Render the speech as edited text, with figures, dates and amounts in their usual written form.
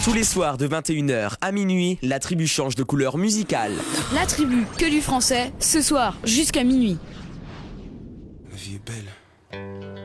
Tous les soirs de 21h à minuit, la tribu change de couleur musicale. La tribu, que du français, ce soir jusqu'à minuit. La vie est belle.